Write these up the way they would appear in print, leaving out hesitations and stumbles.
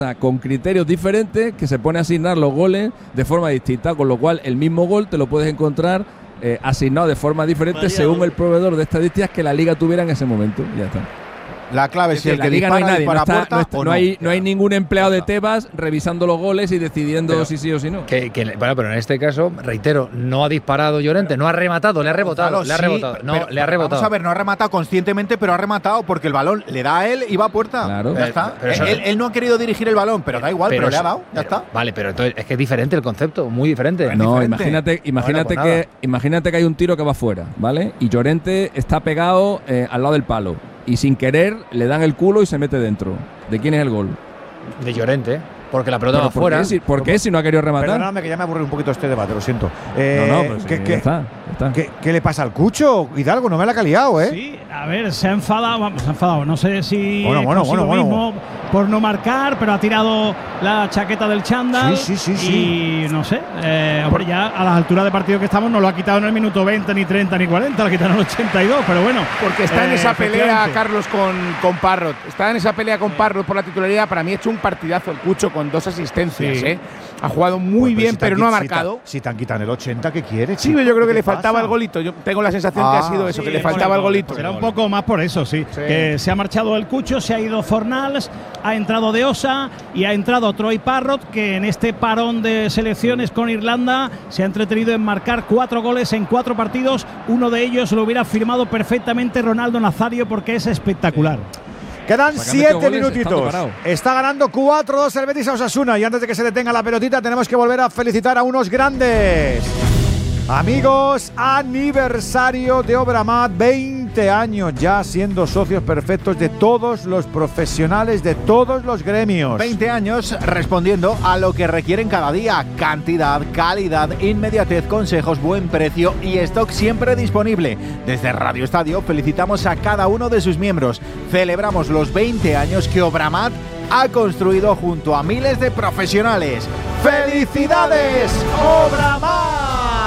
con criterios diferentes que se pone a asignar los goles de forma distinta, con lo cual el mismo gol te lo puedes encontrar asignado de forma diferente según el proveedor de estadísticas que la liga tuviera en ese momento. Ya está. La clave es si el que liga dispara dispara a puerta o no hay ningún empleado de Tebas revisando los goles y decidiendo si sí o si no. Bueno, pero en este caso, reitero, no ha disparado Llorente, no ha rematado, le ha rebotado. Le ha rebotado. Vamos a ver, no ha rematado conscientemente, pero ha rematado porque el balón le da a él y va a puerta. Claro. Ya está. Él no ha querido dirigir el balón, pero da igual, pero le ha dado. Ya está. Vale, pero entonces es que es diferente el concepto, muy diferente. No, imagínate que hay un tiro que va fuera, ¿vale? Y Llorente está pegado al lado del palo. Y sin querer le dan el culo y se mete dentro. ¿De quién es el gol? De Llorente, porque la pelota va fuera. ¿Por qué si no ha querido rematar? Perdóname que ya me aburre un poquito este debate, lo siento. Ya está. ¿Qué le pasa al Cucho? Hidalgo, no me la ha liado, ¿eh? Sí, a ver, se ha enfadado. No sé si bueno, mismo por no marcar, pero ha tirado la chaqueta del chándal. Sí. Y no sé, hombre, ya a las alturas de partido que estamos no lo ha quitado en el minuto 20, ni 30, ni 40, lo ha quitado en el 82, pero bueno. Porque está en esa pelea, Carlos, con Parrot. Está en esa pelea con Parrot por la titularidad. Para mí ha hecho un partidazo el Cucho con 2 asistencias, sí. Ha jugado muy bien, pero no ha marcado. Si te han quitado en el 80, ¿qué quieres? Sí, yo creo que le faltaba el golito. Yo tengo la sensación que ha sido eso, que le faltaba el golito. Será un poco más por eso, sí. Que se ha marchado el Cucho, se ha ido Fornals, ha entrado De Osa y ha entrado Troy Parrott, que en este parón de selecciones con Irlanda se ha entretenido en marcar 4 goles en 4 partidos. Uno de ellos lo hubiera firmado perfectamente Ronaldo Nazario porque es espectacular. Quedan 7 minutitos. Está ganando 4-2 el Betis a Osasuna. Y antes de que se detenga la pelotita, tenemos que volver a felicitar a unos grandes. Amigos, aniversario de Obramat, 20 años ya siendo socios perfectos de todos los profesionales de todos los gremios. 20 años respondiendo a lo que requieren cada día: cantidad, calidad, inmediatez, consejos, buen precio y stock siempre disponible. Desde Radio Estadio felicitamos a cada uno de sus miembros. Celebramos los 20 años que Obramat ha construido junto a miles de profesionales. ¡Felicidades, Obramat!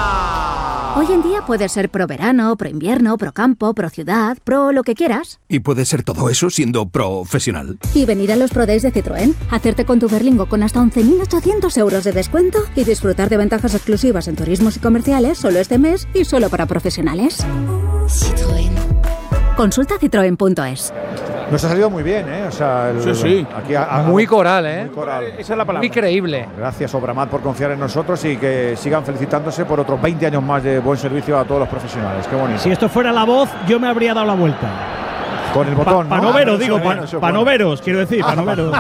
Hoy en día puedes ser pro verano, pro invierno, pro campo, pro ciudad, pro lo que quieras. Y puedes ser todo eso siendo profesional. Y venir a los Pro Days de Citroën, hacerte con tu Berlingo con hasta 11.800 euros de descuento y disfrutar de ventajas exclusivas en turismos y comerciales solo este mes y solo para profesionales. Citroën. Consulta citroen.es. Nos ha salido muy bien, ¿eh? O sea, sí. Aquí muy coral, ¿eh? Muy coral. Esa es la palabra. Muy creíble. Gracias, Obramat, por confiar en nosotros y que sigan felicitándose por otros 20 años más de buen servicio a todos los profesionales. Qué bonito. Si esto fuera La Voz, yo me habría dado la vuelta. Con el botón, ¿no? Panoveros, digo, panoveros, quiero decir, panoveros.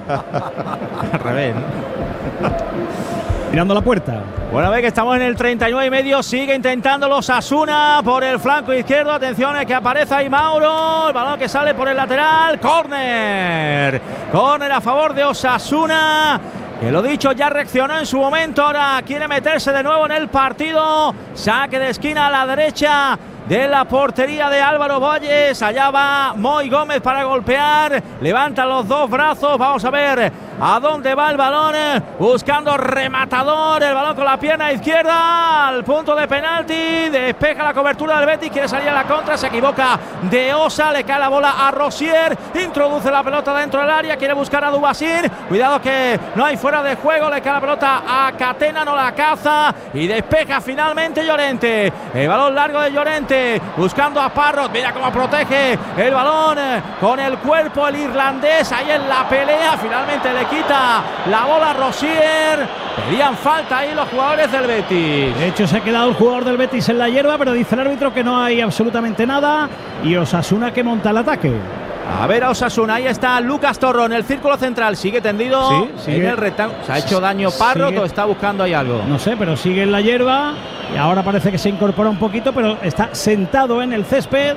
Al revés, ¿no? Mirando la puerta. Bueno, ve que estamos en el 39 y medio. Sigue intentando los Osasuna por el flanco izquierdo. Atención, que aparece ahí Mauro. El balón que sale por el lateral. Córner a favor de Osasuna. Que lo dicho, ya reaccionó en su momento. Ahora quiere meterse de nuevo en el partido. Saque de esquina a la derecha de la portería de Álvaro Valles. Allá va Moy Gómez para golpear. Levanta los 2 brazos. Vamos a ver a dónde va el balón. Buscando rematador. El balón con la pierna izquierda. Al punto de penalti. Despeja la cobertura del Betis. Quiere salir a la contra. Se equivoca De Osa. Le cae la bola a Rosier. Introduce la pelota dentro del área. Quiere buscar a Dubasín. Cuidado que no hay fuera de juego. Le cae la pelota a Catena. No la caza. Y despeja finalmente Llorente. El balón largo de Llorente. Buscando a Parrott. Mira cómo protege el balón con el cuerpo el irlandés. Ahí en la pelea. Finalmente le quita la bola a Rosier. Pedían falta ahí los jugadores del Betis. De hecho, se ha quedado el jugador del Betis en la hierba, pero dice el árbitro que no hay absolutamente nada. Y Osasuna que monta el ataque. A ver a Osasuna, ahí está Lucas Torró en el círculo central, sigue tendido en el rectángulo. ¿Se ha hecho daño Parrott o está buscando ahí algo? No sé, pero sigue en la hierba y ahora parece que se incorpora un poquito, pero está sentado en el césped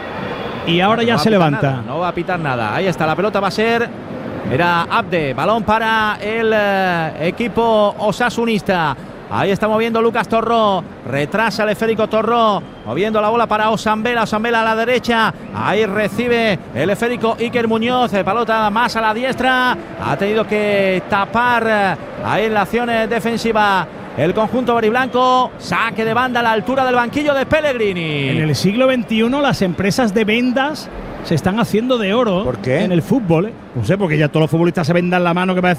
y ahora ya se levanta. No va a pitar nada, ahí está, la pelota va a ser... Era Abde, balón para el equipo osasunista. Ahí está moviendo Lucas Torró. Retrasa el esférico Torró. Moviendo la bola para Osambela. Osambela a la derecha. Ahí recibe el esférico Iker Muñoz. Pelota más a la diestra. Ha tenido que tapar ahí en la acción defensiva el conjunto veriblanco. Saque de banda a la altura del banquillo de Pellegrini. En el siglo XXI las empresas de vendas se están haciendo de oro. ¿Por qué? En el fútbol. No sé, porque ya todos los futbolistas se vendan la mano que parece